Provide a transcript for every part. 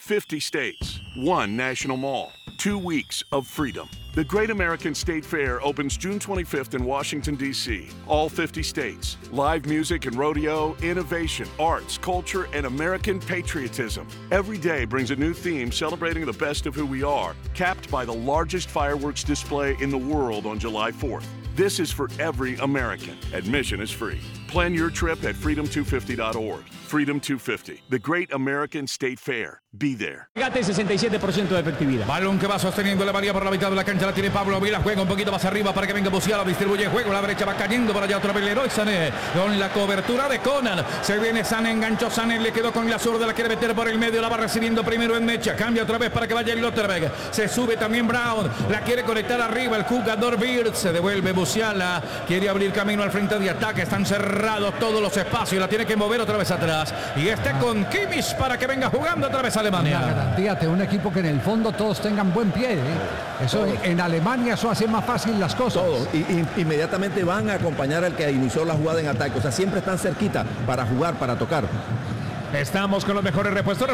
50 states, one national mall, 2 weeks of freedom. The Great American State Fair opens June 25th in Washington, D.C. All 50 states. Live music and rodeo, innovation, arts, culture, and American patriotism. Every day brings a new theme celebrating the best of who we are, capped by the largest fireworks display in the world on July 4th. This is for every American. Admission is free. Plan your trip at freedom250.org. Freedom 250, the Great American State Fair. Be there. Gate 67% de efectividad. Balón que va sosteniendo la María por la mitad de la cancha. La tiene Pablo Vila. Juega un poquito más arriba para que venga Musiala. Distribuye juego. La derecha va cayendo para allá otra vez Leroy Sané. Con la cobertura de Conan. Se viene Sané. Enganchó Sané. Le quedó con la zurda. La quiere meter por el medio. La va recibiendo primero en Mecha. Cambia otra vez para que vaya el Lotterberg. Se sube también Brown. La quiere conectar arriba. El jugador Bird. Se devuelve Musiala. Quiere abrir camino al frente de ataque. Están cerrados todos los espacios. La tiene que mover otra vez atrás. Y con Kimmich para que venga jugando otra vez Alemania. La garantía de un equipo que en el fondo todos tengan buen pie, ¿eh? Eso en Alemania eso hace más fácil las cosas. Todos. Y inmediatamente van a acompañar al que inició la jugada en ataque. O sea, siempre están cerquita para jugar, para tocar. Estamos con los mejores repuestos,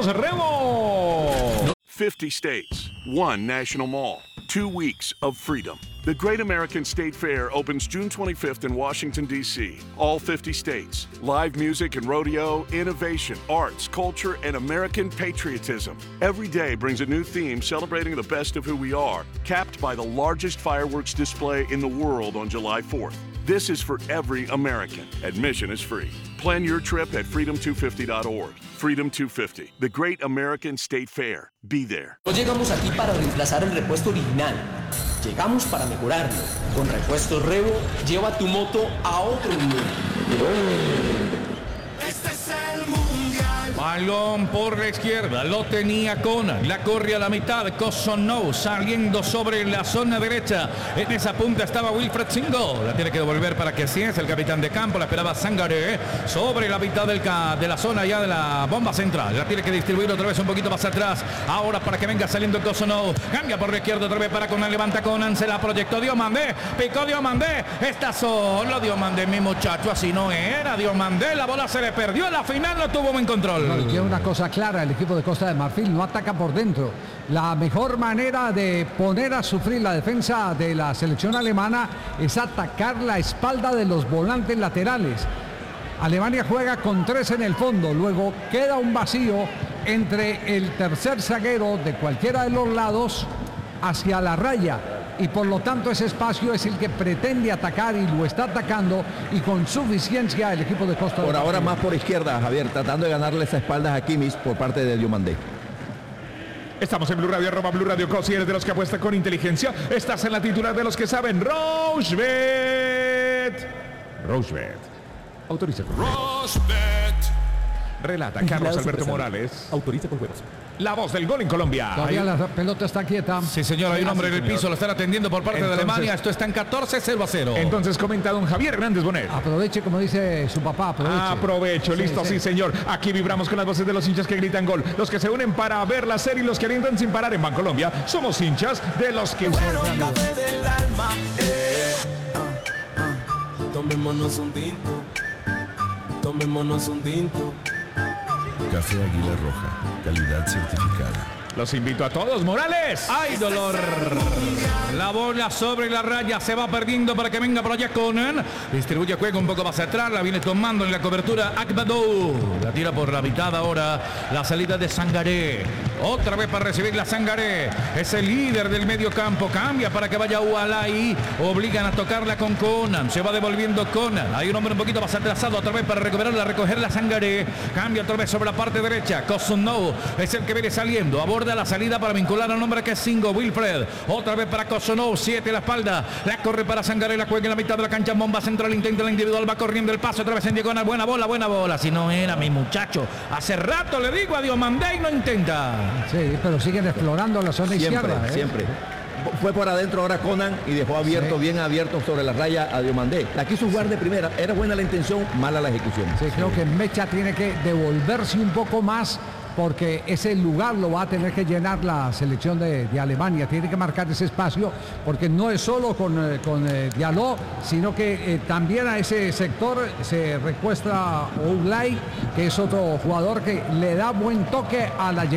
Remo. 50 states, one national mall, 2 weeks of freedom. The Great American State Fair opens June 25th in Washington, D.C. All 50 states. Live music and rodeo, innovation, arts, culture, and American patriotism. Every day brings a new theme celebrating the best of who we are, capped by the largest fireworks display in the world on July 4th. This is for every American. Admission is free. Plan your trip at freedom250.org. Freedom 250, the Great American State Fair. Be there. No llegamos aquí para reemplazar el repuesto original. Llegamos para mejorarlo. Con Repuestos Revo, lleva tu moto a otro nivel. Este es el mundial. Balón por la izquierda, lo tenía Conan, la corre a la mitad, Cosonou saliendo sobre la zona derecha. En esa punta estaba Wilfred Singo, la tiene que devolver para que sí es el capitán de campo, la esperaba Sangaré sobre la mitad de la zona ya de la bomba central. La tiene que distribuir otra vez un poquito más atrás, ahora para que venga saliendo Cosonou, cambia por la izquierda otra vez para Conan, levanta Conan, se la proyectó Diomandé, picó Diomandé, está solo Diomandé, mi muchacho, así no era Diomandé, la bola se le perdió, en la final no tuvo buen control. No, y tiene una cosa clara, el equipo de Costa de Marfil no ataca por dentro. La mejor manera de poner a sufrir la defensa de la selección alemana es atacar la espalda de los volantes laterales. Alemania juega con 3 en el fondo, luego queda un vacío entre el tercer zaguero de cualquiera de los lados hacia la raya. Y por lo tanto ese espacio es el que pretende atacar y lo está atacando y con suficiencia el equipo de Costa de Marfil. Por ahora más por izquierda, Javier, tratando de ganarle esas espaldas a Kimmich por parte de Diomandé. Estamos en Blue Radio, arroba Blue Radio Co. Si eres de los que apuesta con inteligencia, estás en la titular de los que saben. Rochebet. Autoriza con juegos. Relata Carlos Alberto Morales. Autoriza con juegos. La voz del gol en Colombia. Todavía la pelota está quieta. Sí, señor, hay un hombre en el piso, lo están atendiendo por parte de Alemania. Esto está en 14-0-0. Entonces comenta don Javier Hernández Bonet. Aproveche, como dice su papá, aproveche. Aprovecho, listo, sí, señor. Aquí vibramos con las voces de los hinchas que gritan gol. Los que se unen para ver la serie y los que alientan sin parar en Bancolombia. Somos hinchas de los que... Bueno, café del alma. Tomémonos un tinto. Tomémonos un tinto. Café Águila Roja, calidad certificada. Los invito a todos, Morales. ¡Ay, dolor! La bola sobre la raya, se va perdiendo para que venga por allá Conan. Distribuye juego un poco más atrás, la viene tomando en la cobertura Akbadou. La tira por la mitad ahora, la salida de Sangaré. Otra vez para recibir la Sangaré. Es el líder del medio campo, cambia para que vaya Ualai. Obligan a tocarla con Conan, se va devolviendo Conan. Hay un hombre un poquito más atrasado, otra vez para recuperarla, recoger la Sangaré. Cambia otra vez sobre la parte derecha, Cosonou es el que viene saliendo, aborda la salida para vincular al hombre que es Singo, Wilfred. Otra vez para Cosonou, 7 la espalda. La corre para Sangaré, la juega en la mitad de la cancha. Bomba central, intenta la individual, va corriendo el paso. Otra vez en diagonal, buena bola. Si no era mi muchacho. Hace rato le digo a Diomandé y no intenta. Sí, pero siguen explorando la zona izquierda. Siempre. Fue por adentro ahora Conan y dejó abierto, sí, bien abierto sobre la raya a Diomandé. La quiso jugar de primera, era buena la intención, mala la ejecución. Sí, creo que Mecha tiene que devolverse un poco más porque ese lugar lo va a tener que llenar la selección de Alemania. Tiene que marcar ese espacio porque no es solo con Diallo, sino que también a ese sector se recuesta Oulay, que es otro jugador que le da buen toque a la llegada.